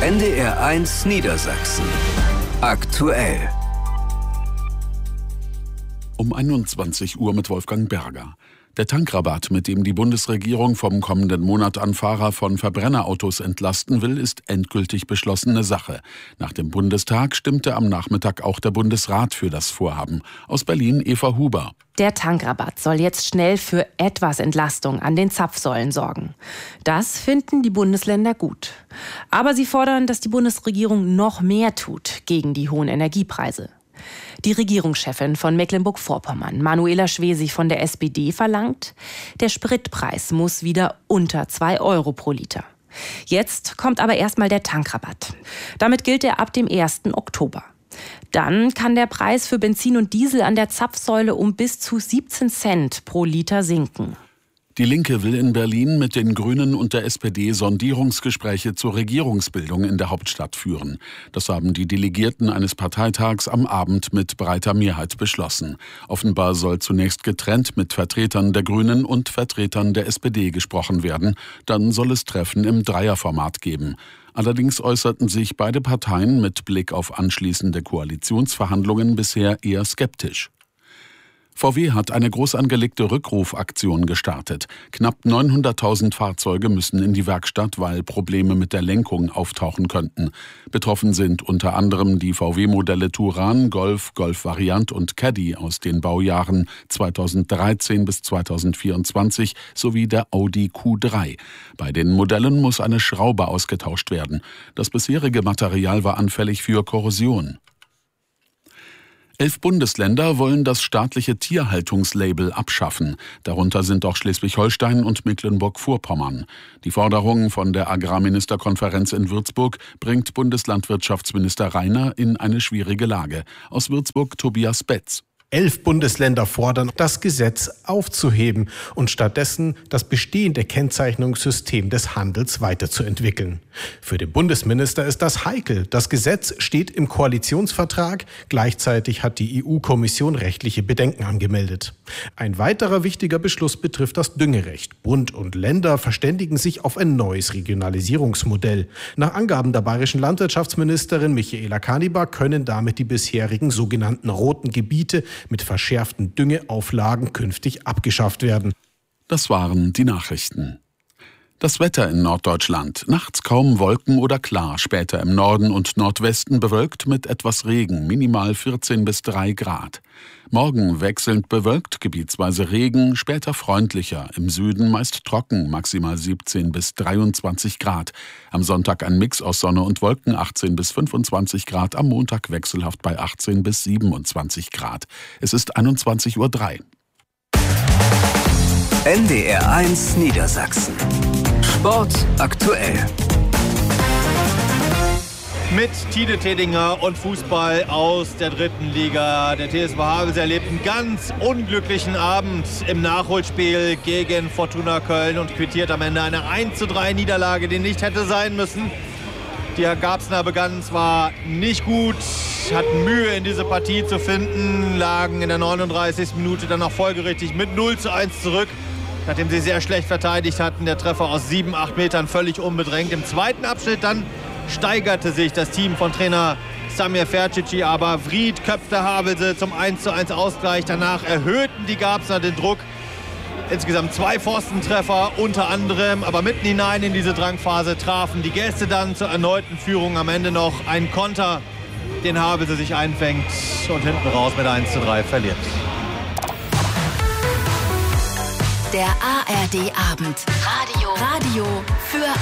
NDR1 Niedersachsen. Aktuell. Um 21 Uhr mit Wolfgang Berger. Der Tankrabatt, mit dem die Bundesregierung vom kommenden Monat an Fahrer von Verbrennerautos entlasten will, ist endgültig beschlossene Sache. Nach dem Bundestag stimmte am Nachmittag auch der Bundesrat für das Vorhaben. Aus Berlin Eva Huber. Der Tankrabatt soll jetzt schnell für etwas Entlastung an den Zapfsäulen sorgen. Das finden die Bundesländer gut. Aber sie fordern, dass die Bundesregierung noch mehr tut gegen die hohen Energiepreise. Die Regierungschefin von Mecklenburg-Vorpommern, Manuela Schwesig von der SPD, verlangt, der Spritpreis muss wieder unter 2 Euro pro Liter. Jetzt kommt aber erstmal der Tankrabatt. Damit gilt er ab dem 1. Oktober. Dann kann der Preis für Benzin und Diesel an der Zapfsäule um bis zu 17 Cent pro Liter sinken. Die Linke will in Berlin mit den Grünen und der SPD Sondierungsgespräche zur Regierungsbildung in der Hauptstadt führen. Das haben die Delegierten eines Parteitags am Abend mit breiter Mehrheit beschlossen. Offenbar soll zunächst getrennt mit Vertretern der Grünen und Vertretern der SPD gesprochen werden. Dann soll es Treffen im Dreierformat geben. Allerdings äußerten sich beide Parteien mit Blick auf anschließende Koalitionsverhandlungen bisher eher skeptisch. VW hat eine groß angelegte Rückrufaktion gestartet. Knapp 900.000 Fahrzeuge müssen in die Werkstatt, weil Probleme mit der Lenkung auftauchen könnten. Betroffen sind unter anderem die VW-Modelle Touran, Golf, Golf Variant und Caddy aus den Baujahren 2013 bis 2024 sowie der Audi Q3. Bei den Modellen muss eine Schraube ausgetauscht werden. Das bisherige Material war anfällig für Korrosion. 11 Bundesländer wollen das staatliche Tierhaltungslabel abschaffen. Darunter sind auch Schleswig-Holstein und Mecklenburg-Vorpommern. Die Forderung von der Agrarministerkonferenz in Würzburg bringt Bundeslandwirtschaftsminister Rainer in eine schwierige Lage. Aus Würzburg Tobias Betz. 11 Bundesländer fordern, das Gesetz aufzuheben und stattdessen das bestehende Kennzeichnungssystem des Handels weiterzuentwickeln. Für den Bundesminister ist das heikel. Das Gesetz steht im Koalitionsvertrag. Gleichzeitig hat die EU-Kommission rechtliche Bedenken angemeldet. Ein weiterer wichtiger Beschluss betrifft das Düngerecht. Bund und Länder verständigen sich auf ein neues Regionalisierungsmodell. Nach Angaben der bayerischen Landwirtschaftsministerin Michaela Kanibar können damit die bisherigen sogenannten roten Gebiete mit verschärften Düngeauflagen künftig abgeschafft werden. Das waren die Nachrichten. Das Wetter in Norddeutschland. Nachts kaum Wolken oder klar, später im Norden und Nordwesten bewölkt mit etwas Regen, minimal 14 bis 3 Grad. Morgen wechselnd bewölkt, gebietsweise Regen, später freundlicher, im Süden meist trocken, maximal 17 bis 23 Grad. Am Sonntag ein Mix aus Sonne und Wolken, 18 bis 25 Grad, am Montag wechselhaft bei 18 bis 27 Grad. Es ist 21:03 Uhr. NDR1 Niedersachsen. Sport aktuell. Mit Tide Tedinger und Fußball aus der 3. Liga. Der TSV Havelse erlebt einen ganz unglücklichen Abend im Nachholspiel gegen Fortuna Köln und quittiert am Ende eine 1:3 Niederlage, die nicht hätte sein müssen. Die Herr Gabsner begann zwar nicht gut, hatten Mühe in diese Partie zu finden, lagen in der 39. Minute dann auch folgerichtig mit 0:1 zurück. Nachdem sie sehr schlecht verteidigt hatten, der Treffer aus 7, 8 Metern völlig unbedrängt. Im zweiten Abschnitt dann steigerte sich das Team von Trainer Samir Fercici, aber Vried köpfte Havelse zum 1:1 Ausgleich. Danach erhöhten die Gabsner den Druck. Insgesamt 2 Pfostentreffer unter anderem, aber mitten hinein in diese Drangphase trafen die Gäste dann zur erneuten Führung. Am Ende noch ein Konter, den Havelse sich einfängt und hinten raus mit 1:3 verliert. Der ARD Abend. Radio für